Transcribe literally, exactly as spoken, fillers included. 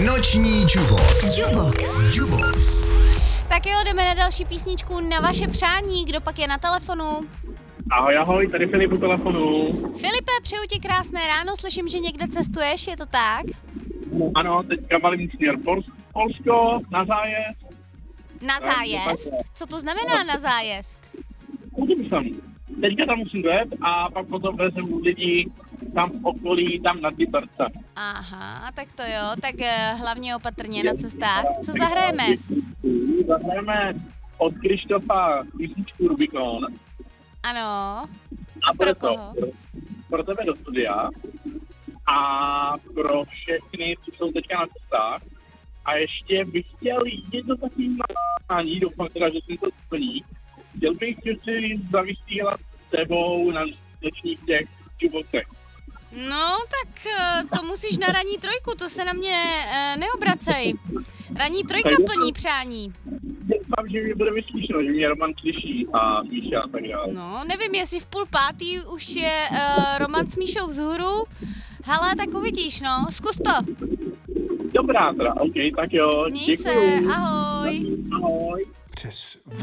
Noční Jubox. Jubox. Jubox. Tak jo, jdeme na další písničku na vaše přání. Kdo pak je na telefonu? Ahoj, ahoj, tady Filip u telefonu. Filipe, přeju ti krásné ráno, slyším, že někde cestuješ, je to tak? Ano, teďka balím směr Pol- Polsko, na zájezd. Na zájezd? Co to znamená na zájezd? Udím jsem. Teďka tam musím dojet a pak potom vezmu lidí tam v okolí, tam na Liberce. Aha, tak to jo, tak eh, hlavně opatrně na cestách. Co zahrajeme? Zahrajeme od Krištofa písničku Rubikon. Ano. A pro proto, koho? Pro, pro tebe do studia a pro všechny, co jsou teďka na cestách. A ještě bych chtěl jedno takový mání, doufám teda, že si to splní. Chtěl bych si zavysílat s tebou na dnešních těch životech. No, tak eh, to musíš na ranní trojku, to se na mě eh, neobracej. Ranní trojka plní přání. Doufám, že mě bude vyslyšeno, že mě Roman slyší a Míša a tak dále. No, nevím, jestli v půl pátý už je uh, Roman s Míšou vzhůru. Hele, tak uvidíš, no. Zkus to. Dobrá teda, ok, tak jo, Měj děkuju. se, ahoj. Ahoj. Přes